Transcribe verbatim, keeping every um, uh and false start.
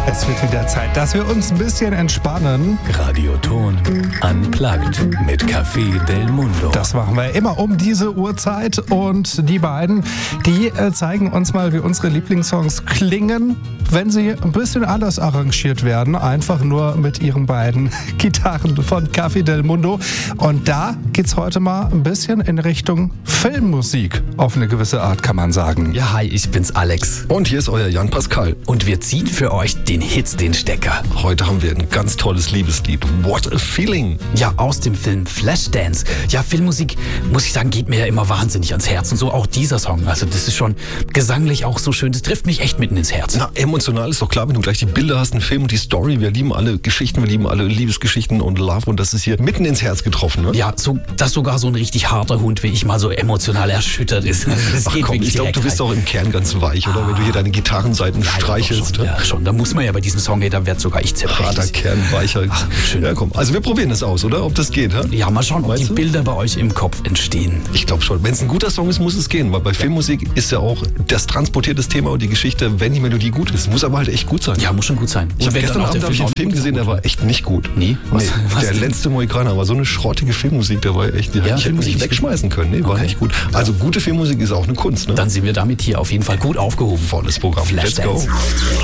Es wird wieder Zeit, dass wir uns ein bisschen entspannen. Radioton Unplugged mit Café del Mundo. Das machen wir immer um diese Uhrzeit. Und die beiden, die äh, zeigen uns mal, wie unsere Lieblingssongs klingen, wenn sie ein bisschen anders arrangiert werden. Einfach nur mit ihren beiden Gitarren von Café del Mundo. Und da geht's heute mal ein bisschen in Richtung Filmmusik. Auf eine gewisse Art, kann man sagen. Ja, hi, ich bin's Alex. Und hier ist euer Jan Pascal. Und wir ziehen für euch den Hits den Stecker. Heute haben wir ein ganz tolles Liebeslied. What a Feeling. Ja, aus dem Film Flashdance. Ja, Filmmusik, muss ich sagen, geht mir ja immer wahnsinnig ans Herz. Und so auch dieser Song. Also das ist schon gesanglich auch so schön. Das trifft mich echt mitten ins Herz. Na, emotional ist doch klar, wenn du gleich die Bilder hast, einen Film und die Story. Wir lieben alle Geschichten, wir lieben alle Liebesgeschichten und Love. Und das ist hier mitten ins Herz getroffen, ne? Ja, so, dass sogar so ein richtig harter Hund wie ich mal so emotional erschüttert ist. Das Ach geht komm, ich glaube, du bist doch im Kern ganz weich, oder? Ah, wenn du hier deine Gitarrenseiten ja, streichelst. schon, ja, schon. Da muss man ja bei diesem Song, hey, da wird sogar ich zerbrechlich. Harter Kern, weicher. Ach, schön. Ja, komm. Also wir probieren das aus, oder? Ob das geht, ha? Ja, mal schauen, ob Weißt die du? Bilder bei euch im Kopf entstehen. Ich glaube schon. Wenn es ein guter Song ist, muss es gehen. Weil bei Filmmusik ist ja auch das transportierte Thema und die Geschichte, wenn die Melodie gut ist. Muss aber halt echt gut sein. Ja, muss schon gut sein. Ich habe gestern Abend hab ich einen Film gesehen, der war echt nicht gut. Nee? Was, nee, was der denn? letzte Mohikaner war so eine schrottige Filmmusik, der war echt, die Ja, hätte ich Filmmusik nicht ist wegschmeißen können. Nee, war Okay. nicht gut. Also gute Filmmusik ist auch eine Kunst, ne? Dann sind wir damit hier auf jeden Fall gut aufgehoben. Volles Programm. Let's go. Flashdance.